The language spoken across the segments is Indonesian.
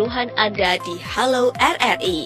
keluhan Anda di Halo RRI.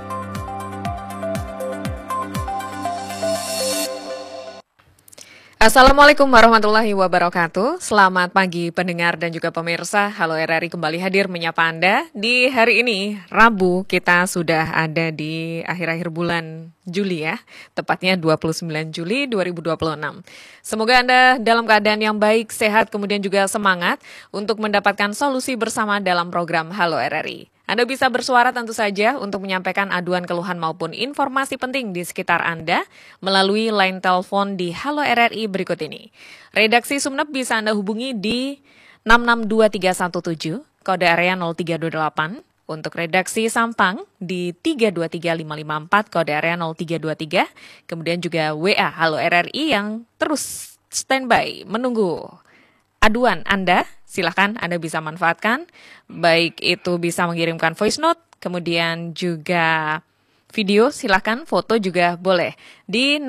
Assalamualaikum warahmatullahi wabarakatuh. Selamat pagi pendengar dan juga pemirsa. Halo RRI kembali hadir menyapa Anda. Di hari ini, Rabu, kita sudah ada di akhir-akhir bulan Juli ya. Tepatnya 29 Juli 2026. Semoga Anda dalam keadaan yang baik, sehat, kemudian juga semangat untuk mendapatkan solusi bersama dalam program Halo RRI. Anda bisa bersuara tentu saja untuk menyampaikan aduan keluhan maupun informasi penting di sekitar Anda melalui line telepon di Halo RRI berikut ini. Redaksi Sumeneb bisa Anda hubungi di 662317, kode area 0328. Untuk redaksi Sampang di 323554, kode area 0323. Kemudian juga WA Halo RRI yang terus standby menunggu aduan Anda. Silahkan Anda bisa manfaatkan, baik itu bisa mengirimkan voice note, kemudian juga video, silahkan foto juga boleh di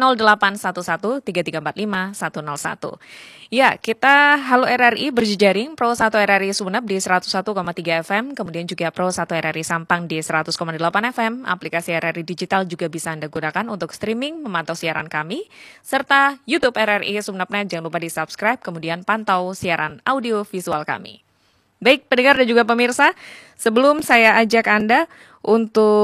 0811-3345-101. Ya, kita Halo RRI berjejaring Pro 1 RRI Sumeneb di 101,3 FM, kemudian juga Pro 1 RRI Sampang di 100,8 FM. Aplikasi RRI Digital juga bisa Anda gunakan untuk streaming, memantau siaran kami, serta YouTube RRI Sumenebnet jangan lupa di-subscribe, kemudian pantau siaran audio visual kami. Baik, pendengar dan juga pemirsa, sebelum saya ajak Anda untuk